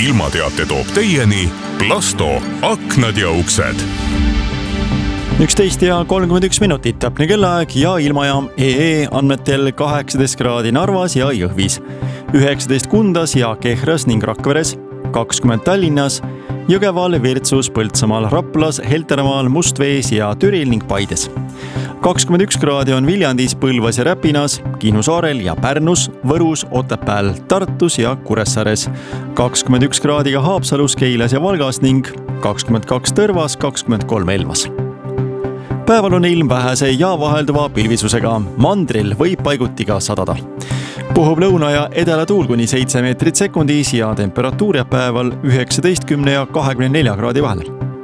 ilmateate toob teieni Plasto aknad ja uksed. 11:31 täpne kellaaeg ja ilmajaam EE andmetel 18 kraadi Narvas ja Jõhvis, 19 Kundas ja Kehras ning Rakveres, 20 Tallinnas, Jõgeval, Virtsus, Põltsamaal, Raplas, Heltermaal, Mustvees ja Türil ning Paides. 21 kraadi on Viljandis, Põlvas ja Räpinas, Kihnu saarel ja Pärnus, Võrus, Otepääl, Tartus ja Kuressaares, 21 kraadiga Haapsalus, Keilas ja Valgas ning 22 Tõrvas, 23 Elvas. Päeval on ilm vähese ja vahelduva pilvisusega, mandril võib paiguti ka sadada. Puhub lõuna ja edela tuul kuni 7 meetrit sekundis ja temperatuur jääb päeval 19 ja 24 kraadi vahel.